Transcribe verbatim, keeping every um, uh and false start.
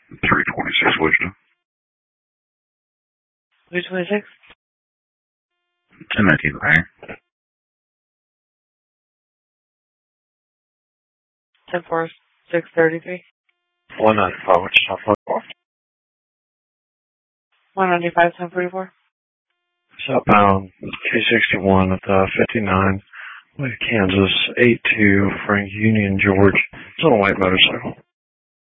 three twenty-six Wichita. three twenty-six? ten nineteen Banger. ten four six thirty-three. one ninety-five Wichita forty-four. one ninety-five ten forty-four. Southbound K sixty-one at the fifty-nine with Kansas eight two Frank Union George. It's on a white motorcycle.